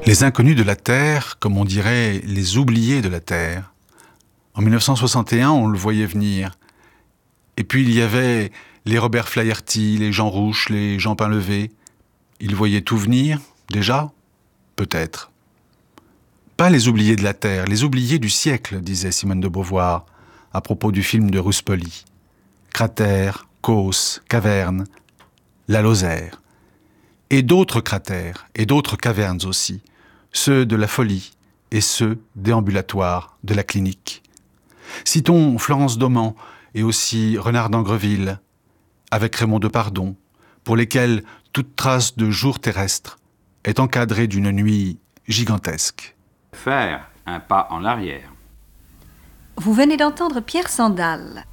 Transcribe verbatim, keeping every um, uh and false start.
Les inconnus de la Terre, comme on dirait les oubliés de la Terre. En mille neuf cent soixante et un, on le voyait venir. Et puis il y avait les Robert Flaherty, les Jean Rouch, les Jean Painlevé. Ils voyaient tout venir, déjà ? Peut-être. Pas les oubliés de la Terre, les oubliés du siècle, disait Simone de Beauvoir, à propos du film de Ruspoli. Cratères, causses, cavernes, la Lozère. Et d'autres cratères, et d'autres cavernes aussi, ceux de la folie et ceux déambulatoires de la clinique. Citons Florence Doman et aussi Renard d'Angreville, avec Raymond Depardon, pour lesquels toute trace de jour terrestre est encadrée d'une nuit gigantesque. Faire un pas en arrière. Vous venez d'entendre Pierre Sandal